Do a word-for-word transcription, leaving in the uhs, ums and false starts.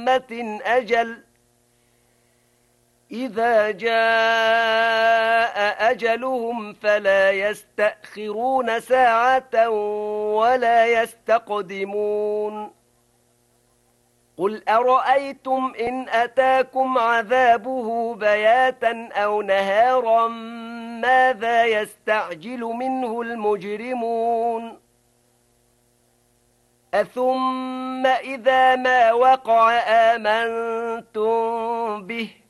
أمة أجل إذا جاء أجلهم فلا يستأخرون ساعة ولا يستقدمون قل أرأيتم إن أتاكم عذابه بياتا أو نهارا ماذا يستعجل منه المجرمون أثم إذا ما وقع آمنتم به